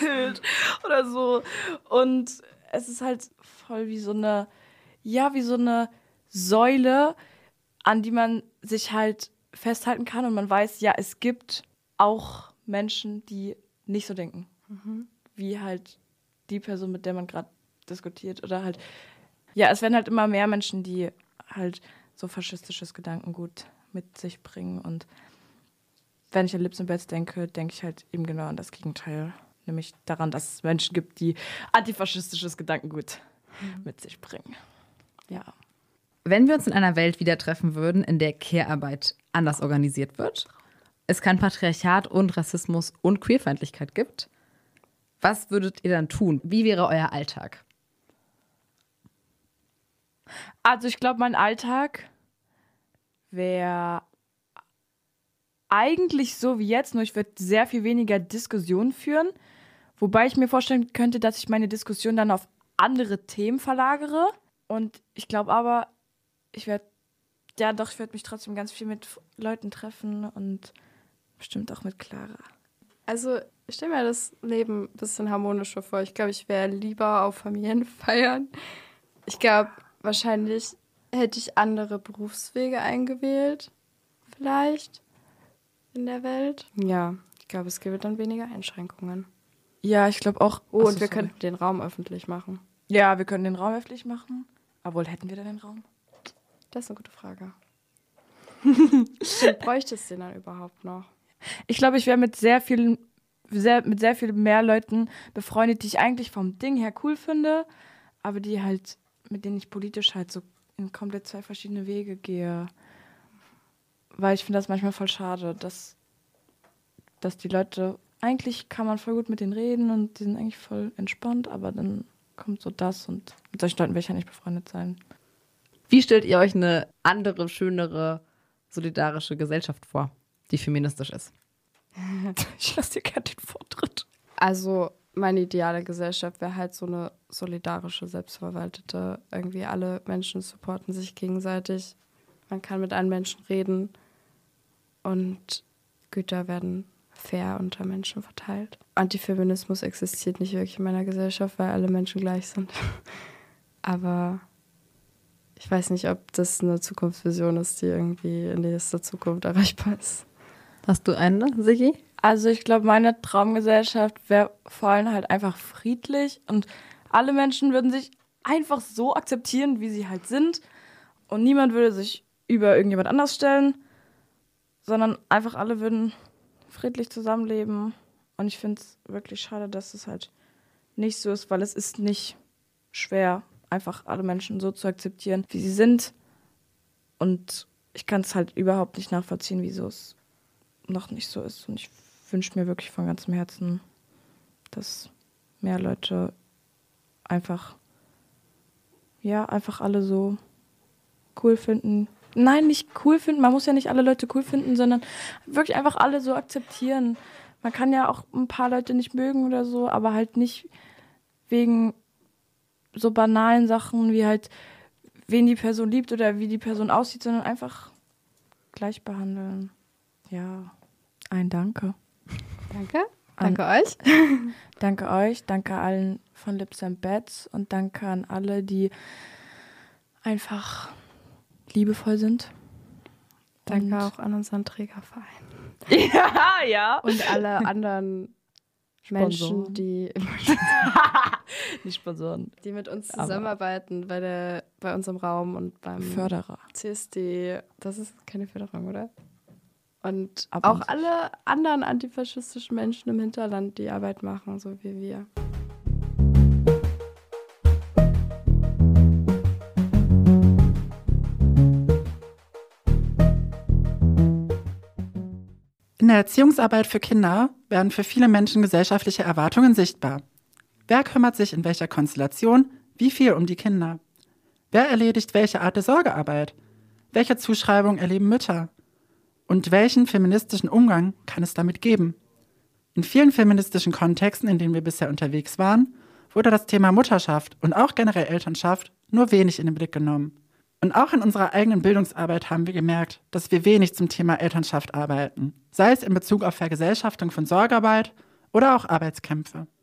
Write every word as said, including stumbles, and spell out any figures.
Bild oder so. Und es ist halt voll wie so eine, ja, wie so eine Säule, an die man sich halt festhalten kann und man weiß, ja, es gibt auch Menschen, die nicht so denken. Mhm. Wie halt die Person, mit der man gerade diskutiert. Oder halt, ja, es werden halt immer mehr Menschen, die halt so faschistisches Gedankengut mit sich bringen. Und wenn ich an Lips and Beds denke, denke ich halt eben genau an das Gegenteil. Nämlich daran, dass es Menschen gibt, die antifaschistisches Gedankengut mhm. mit sich bringen. Ja. Wenn wir uns in einer Welt wieder treffen würden, in der Care-Arbeit anders organisiert wird, es kein Patriarchat und Rassismus und Queerfeindlichkeit gibt, was würdet ihr dann tun? Wie wäre euer Alltag? Also ich glaube, mein Alltag wäre eigentlich so wie jetzt, nur ich würde sehr viel weniger Diskussionen führen. Wobei ich mir vorstellen könnte, dass ich meine Diskussion dann auf andere Themen verlagere. Und ich glaube aber, ich werde, ja doch, ich werde mich trotzdem ganz viel mit Leuten treffen und bestimmt auch mit Clara. Also ich stelle mir das Leben ein bisschen harmonischer vor. Ich glaube, ich wäre lieber auf Familienfeiern. Ich glaube, wahrscheinlich hätte ich andere Berufswege eingewählt, vielleicht in der Welt. Ja, ich glaube, es gäbe dann weniger Einschränkungen. Ja, ich glaube auch. Oh, und wir könnten den Raum öffentlich machen. Ja, wir können den Raum öffentlich machen. Obwohl, hätten wir denn den Raum? Das ist eine gute Frage. Bräuchtest du den dann überhaupt noch? Ich glaube, ich wäre mit sehr vielen, sehr, mit sehr viel mehr Leuten befreundet, die ich eigentlich vom Ding her cool finde, aber die halt, mit denen ich politisch halt so in komplett zwei verschiedene Wege gehe. Weil ich finde das manchmal voll schade, dass, dass die Leute, eigentlich kann man voll gut mit denen reden und die sind eigentlich voll entspannt, aber dann kommt so das und mit solchen Leuten will ich ja nicht befreundet sein. Wie stellt ihr euch eine andere, schönere, solidarische Gesellschaft vor, die feministisch ist? Ich lasse dir gerne den Vortritt. Also meine ideale Gesellschaft wäre halt so eine solidarische, selbstverwaltete, irgendwie alle Menschen supporten sich gegenseitig. Man kann mit allen Menschen reden und Güter werden fair unter Menschen verteilt. Antifeminismus existiert nicht wirklich in meiner Gesellschaft, weil alle Menschen gleich sind. Aber ich weiß nicht, ob das eine Zukunftsvision ist, die irgendwie in nächster Zukunft erreichbar ist. Hast du eine, Siggi? Also ich glaube, meine Traumgesellschaft wäre vor allem halt einfach friedlich und alle Menschen würden sich einfach so akzeptieren, wie sie halt sind und niemand würde sich über irgendjemand anders stellen, sondern einfach alle würden friedlich zusammenleben. Und ich finde es wirklich schade, dass es halt nicht so ist, weil es ist nicht schwer, einfach alle Menschen so zu akzeptieren, wie sie sind. Und ich kann es halt überhaupt nicht nachvollziehen, wieso es noch nicht so ist. Und ich wünsche mir wirklich von ganzem Herzen, dass mehr Leute einfach, ja, einfach alle so cool finden. Nein, nicht cool finden. Man muss ja nicht alle Leute cool finden, sondern wirklich einfach alle so akzeptieren. Man kann ja auch ein paar Leute nicht mögen oder so, aber halt nicht wegen so banalen Sachen wie halt, wen die Person liebt oder wie die Person aussieht, sondern einfach gleich behandeln. Ja, ein Danke. Danke. Danke an, euch. Danke euch. Danke allen von Lips and Beds und danke an alle, die einfach liebevoll sind. Danke und auch an unseren Trägerverein. Ja, ja. Und alle anderen Menschen, die nicht Sponsoren, die mit uns zusammenarbeiten bei der bei unserem Raum und beim Förderer. C S D. Das ist keine Förderung, oder? Und Aber auch alle anderen antifaschistischen Menschen im Hinterland, die Arbeit machen, so wie wir. In der Erziehungsarbeit für Kinder werden für viele Menschen gesellschaftliche Erwartungen sichtbar. Wer kümmert sich in welcher Konstellation wie viel um die Kinder? Wer erledigt welche Art der Sorgearbeit? Welche Zuschreibung erleben Mütter? Und welchen feministischen Umgang kann es damit geben? In vielen feministischen Kontexten, in denen wir bisher unterwegs waren, wurde das Thema Mutterschaft und auch generell Elternschaft nur wenig in den Blick genommen. Und auch in unserer eigenen Bildungsarbeit haben wir gemerkt, dass wir wenig zum Thema Elternschaft arbeiten, sei es in Bezug auf Vergesellschaftung von Sorgearbeit oder auch Arbeitskämpfe.